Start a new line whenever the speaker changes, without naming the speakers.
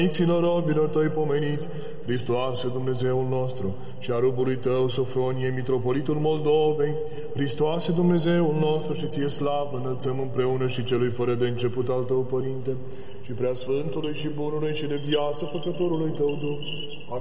Țină robilor tăi pomeniți, Hristoase Dumnezeul nostru, și a rubului tău, Sofronie, mitropolitul Moldovei, Hristoase Dumnezeul nostru, și ție slavă înălțăm împreună și celui fără de început al tău, Părinte, și preasfântului și bunului și de viață făcătorului tău Duh,